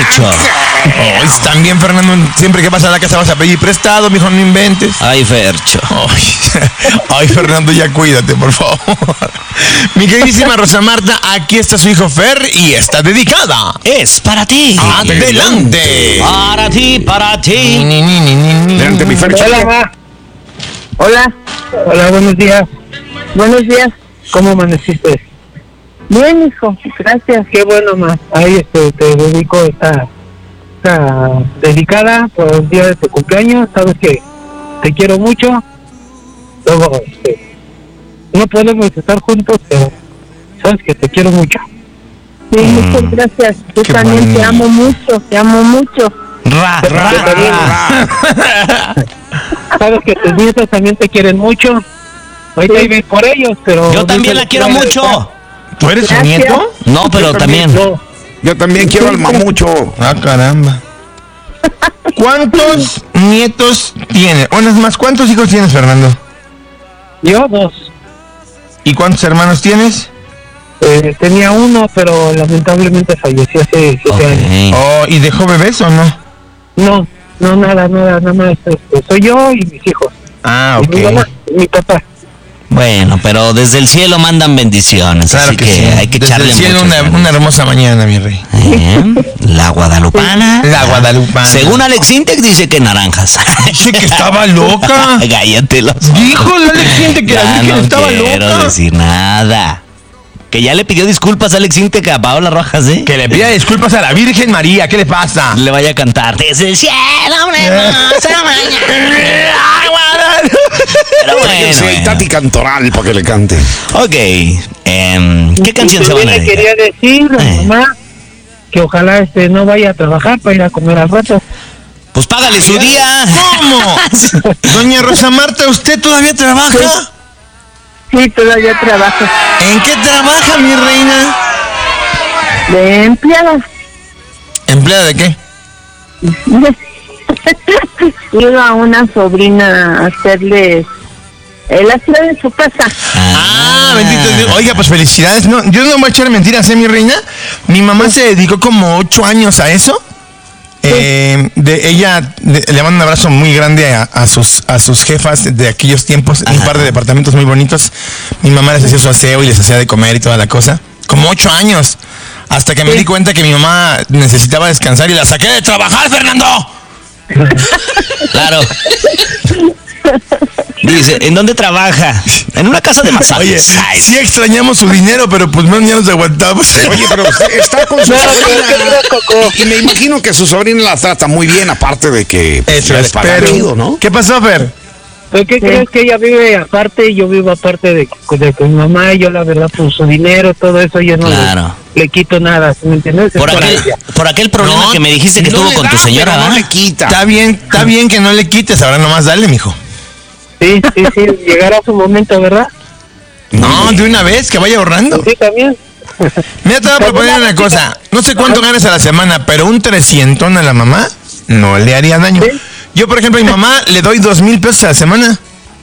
Fercho. También, Fernando, siempre que vas a la casa vas a pedir prestado, mijo, no inventes. Ay, Fercho. Ay, Fernando, ya cuídate, por favor. Mi queridísima Rosa Marta, aquí está su hijo Fer y está dedicada. Es para ti. Adelante. Para ti, para ti. Adelante, mi Fercho. Hola, ma. Hola, buenos días. Buenos días. ¿Cómo amaneciste? Bien, hijo, gracias. Qué bueno, ma. Ahí te dedico esta dedicada por el día de tu cumpleaños. Sabes que te quiero mucho. Luego, no podemos estar juntos, pero sabes que te quiero mucho. Sí, muchas gracias. Yo Qué también bonito. te amo mucho. Sabes que tus nietos también te quieren mucho. Ahorita Sí. vives por ellos, pero... Yo también la quiero mucho. ¿Tú eres su Gracias. nieto? No, pero también. No, Yo también quiero al mamucho. Ah, caramba. ¿Cuántos nietos tienes? Bueno, es más, ¿cuántos hijos tienes, Fernando? yo 2. ¿Y cuántos hermanos tienes? Tenía uno, pero lamentablemente falleció hace 7 años. Oh, ¿y dejó bebés o no? No, nada más. Soy yo y mis hijos. Ah, Y mi mamá, ok. y mi papá. Bueno, pero desde el cielo mandan bendiciones, Claro así que que sí. hay que Desde echarle el cielo muchas ganas. una hermosa mañana, mi rey. La guadalupana. La guadalupana. Según Alex Intec dice que naranjas. Dice que estaba loca. Cállate los Dijo la Alex Intec que la Ya Virgen no estaba quiero loca. decir nada. Que ya le pidió disculpas a Alex Intec a Paola Rojas, ¿eh? Que le pida disculpas a la Virgen María, ¿qué le pasa? Le vaya a cantar. Desde el cielo, una hermosa mañana. Pero Sí, bueno. Tati Cantoral para que le cante. Ok. ¿Qué canción se van a También le dedicar? quería decir a Eh. mamá que ojalá no vaya a trabajar para ir a comer al rato. Pues págale su día. ¿Cómo? Doña Rosa Marta, ¿usted todavía trabaja? Sí, todavía trabajo ¿En qué trabaja, mi reina? de empleada. ¿Empleada de qué? Iba a una sobrina a hacerle el aseo en su casa. Bendito Dios. Oiga, pues felicidades. No, yo no voy a echar mentiras, mi reina. Mi mamá se dedicó como 8 años a eso. Le mando un abrazo muy grande a sus jefas de aquellos tiempos, en un par de departamentos muy bonitos. Mi mamá les hacía su aseo y les hacía de comer y toda la cosa. Como 8 años. Hasta que me di cuenta que mi mamá necesitaba descansar y la saqué de trabajar, Fernando. Claro. Dice, ¿en dónde trabaja? En una casa de Oye, masajes. Ay, sí extrañamos su dinero, pero pues no, ya nos aguantamos. Oye, pero usted está con su No, sobrina. pero ¿qué crees, Coco? Y me imagino que su sobrina la trata muy bien, aparte de que pues, Eso ya le es, paga pero... chido, ¿no? ¿Qué pasó, Fer? ¿Pero qué crees que ella vive aparte y yo vivo aparte de mi mamá? Y yo la verdad, por su dinero, todo eso, yo no Claro. le quito nada, ¿sí ¿me entiendes? Por Es para aquel, ella. por aquel problema No, que me dijiste que No tuvo le con da, tu señora, pero no ¿verdad? le quita. Está bien que no le quites, ahora nomás dale, mijo. Sí, llegará su momento, ¿verdad? No, de una vez, que vaya ahorrando. Sí, también. Mira, te voy a proponer una cosa. No sé cuánto ganas a la semana, pero un 300 a la mamá no le haría daño. ¿Sí? Yo, por ejemplo, a mi mamá le doy 2,000 pesos a la semana.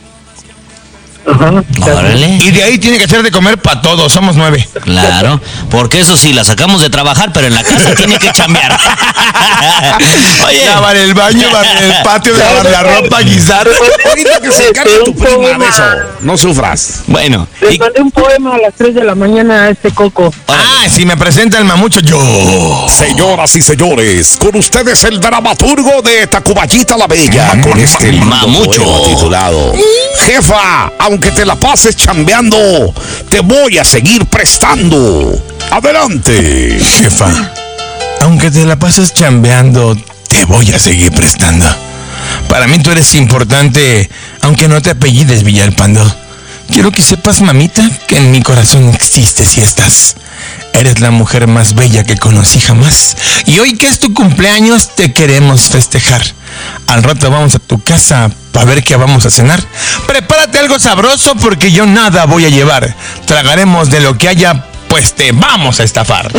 Ajá. Órale. Y de ahí tiene que hacer de comer para todos, somos 9. Claro, porque eso sí, la sacamos de trabajar, pero en la casa tiene que chambear. Oye, Lavar el baño, barrer el patio, lavar la ropa, guisar. Ahorita que se encargue tu Un prima de poema. eso. No sufras. bueno, Le y- mandé un poema a las 3 de la mañana a este Coco. Ah, si me presenta el mamucho, yo. Señoras y señores, con ustedes el dramaturgo de Tacubayita la Bella, con este lindo Mamucho. poema titulado Jefa, aunque te la pases chambeando, te voy a seguir prestando. Adelante. Jefa, aunque te la pases chambeando, te voy a seguir prestando. Para mí tú eres importante, aunque no te apellides Villalpando. Quiero que sepas, mamita, que en mi corazón existes y estás. Eres la mujer más bella que conocí jamás. Y hoy que es tu cumpleaños, te queremos festejar. Al rato vamos a tu casa para ver qué vamos a cenar. Prepárate algo sabroso porque yo nada voy a llevar. Tragaremos de lo que haya, pues te vamos a estafar.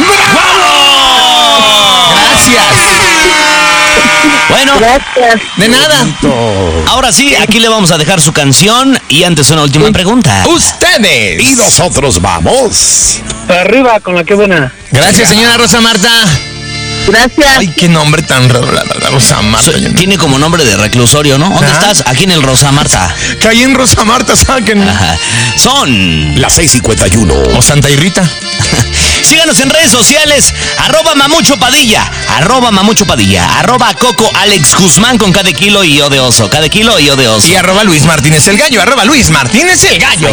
Gracias. bueno, Gracias. De nada. ahora sí, aquí le vamos a dejar su canción y antes una última pregunta. Ustedes. Y nosotros vamos. Arriba con la que buena. Gracias, señora Rosa Marta. Gracias. Ay, qué nombre tan raro, la verdad, Rosa Marta. Tiene como nombre de reclusorio, ¿no? ¿Dónde estás? Aquí en el Rosa Marta. Caí en Rosa Marta, saquen. Ajá. Son Las 6:51. O Santa Irrita. Síganos en redes sociales, @mamuchopadilla, @mamuchopadilla, @Coco Alex Guzmán con cada kilo y yo de oso, cada kilo y yo de oso. Y @Luis Martínez el Gallo, @Luis Martínez el Gallo.